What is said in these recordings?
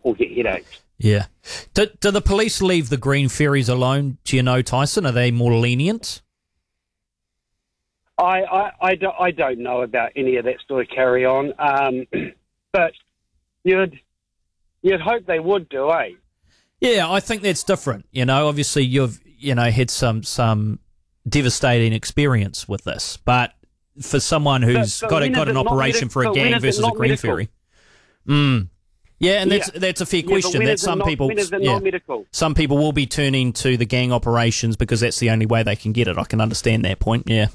or get headaches. Yeah. Do the police leave the green ferries alone? Do you know, Tyson? Are they more lenient? I don't know about any of that sort of carry on, but you'd hope they would do, eh? Yeah, I think that's different. Obviously you've had some devastating experience with this, but for someone who's got an operation for a gang versus a green ferry. Yeah, and that's a fair question. That some people will be turning to the gang operations because that's the only way they can get it. I can understand that point. Yeah.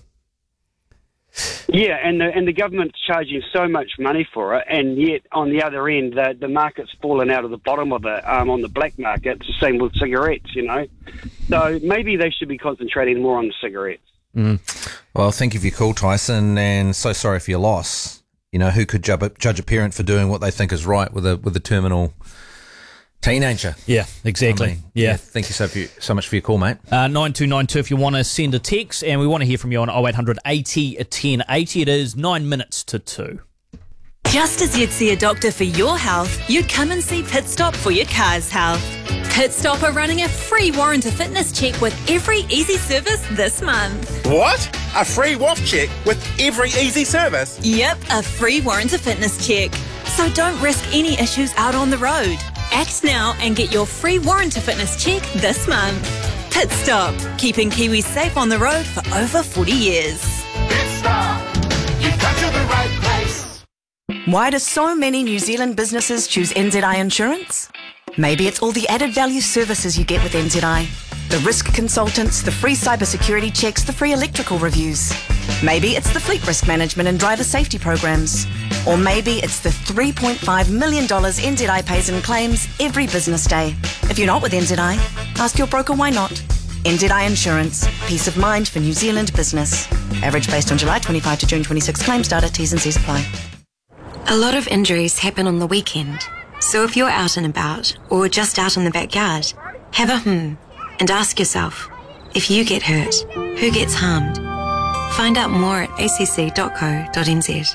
Yeah, and the government's charging so much money for it, and yet on the other end, the market's fallen out of the bottom of it on the black market. It's the same with cigarettes, So maybe they should be concentrating more on the cigarettes. Well, thank you for your call, Tyson, and so sorry for your loss. Who could judge a parent for doing what they think is right with a terminal teenager? Yeah, exactly. Thank you so much for your call, mate. 9292 if you want to send a text, and we want to hear from you on 0800 80 1080. It is 9 minutes to 2. Just as you'd see a doctor for your health, you'd come and see Pit Stop for your car's health. Pit Stop are running a free warranty fitness check with every easy service this month. What? A free WAF check with every easy service? Yep, a free warranty fitness check. So don't risk any issues out on the road. Act now and get your free warranty fitness check this month. Pit Stop, keeping Kiwis safe on the road for over 40 years. Pit Stop, you've come to the right place. Why do so many New Zealand businesses choose NZI Insurance? Maybe it's all the added value services you get with NZI. The risk consultants, the free cybersecurity checks, the free electrical reviews. Maybe it's the fleet risk management and driver safety programs. Or maybe it's the $3.5 million NZI pays in claims every business day. If you're not with NZI, ask your broker why not. NZI Insurance. Peace of mind for New Zealand business. Average based on July 25 to June 26 claims data. T's and C's apply. A lot of injuries happen on the weekend. So if you're out and about, or just out in the backyard, have a and ask yourself, if you get hurt, who gets harmed? Find out more at acc.co.nz.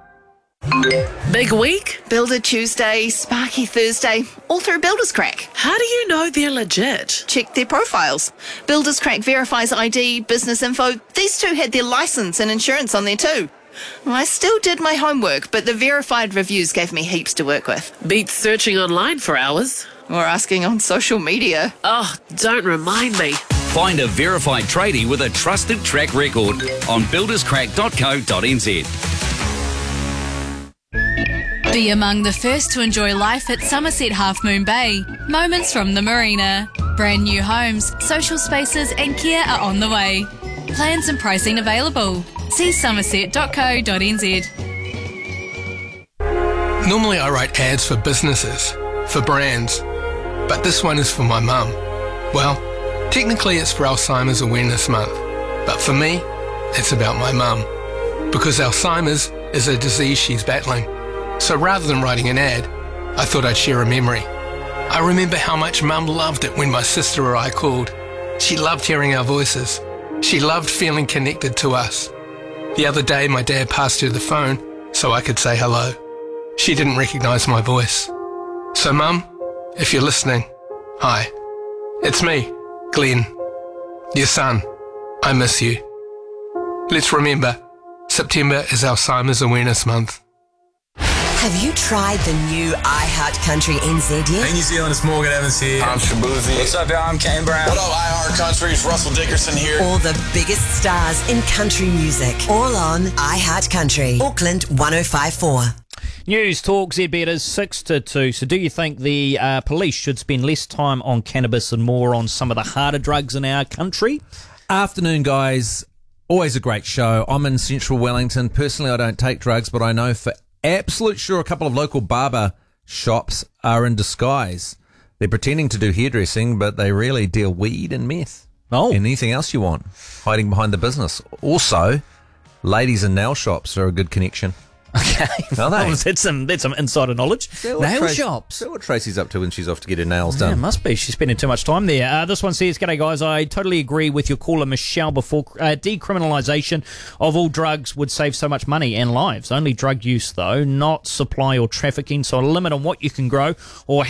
Big week? Builder Tuesday, Sparky Thursday, all through Builders Crack. How do you know they're legit? Check their profiles. Builders Crack verifies ID, business info. These two had their license and insurance on there too. I still did my homework, but the verified reviews gave me heaps to work with. Beats searching online for hours. Or asking on social media. Oh, don't remind me. Find a verified tradie with a trusted track record on builderscrack.co.nz. Be among the first to enjoy life at Somerset Half Moon Bay. Moments from the marina. Brand new homes, social spaces and care are on the way. Plans and pricing available. See somerset.co.nz. Normally I write ads for businesses, for brands, but this one is for my mum. Well, technically it's for Alzheimer's Awareness Month, but for me, it's about my mum. Because Alzheimer's is a disease she's battling. So rather than writing an ad, I thought I'd share a memory. I remember how much Mum loved it when my sister or I called. She loved hearing our voices. She loved feeling connected to us. The other day, my dad passed her the phone so I could say hello. She didn't recognise my voice. So, Mum, if you're listening, hi. It's me, Glenn, your son. I miss you. Let's remember, September is Alzheimer's Awareness Month. Have you tried the new iHeartCountry NZ yet? Hey New Zealand, it's Morgan Evans here. I'm Shabuzi. What's up, y'all? I'm Kane Brown. What up, iHeartCountry? It's Russell Dickerson here. All the biggest stars in country music. All on iHeartCountry. Auckland 1054. News Talk, ZB, it is 6 to 2. So do you think the police should spend less time on cannabis and more on some of the harder drugs in our country? Afternoon, guys. Always a great show. I'm in central Wellington. Personally, I don't take drugs, but I know for absolute sure a couple of local barber shops are in disguise. They're pretending to do hairdressing, but they really deal weed and meth. Oh. And anything else you want, hiding behind the business. Also, ladies in nail shops are a good connection. Okay. Are they? Well, that's some insider knowledge. Nail shops. See what Tracy's up to when she's off to get her nails done. Yeah, must be. She's spending too much time there. This one says, "G'day guys, I totally agree with your caller Michelle before. Decriminalisation of all drugs would save so much money and lives. Only drug use though, not supply or trafficking. So a limit on what you can grow or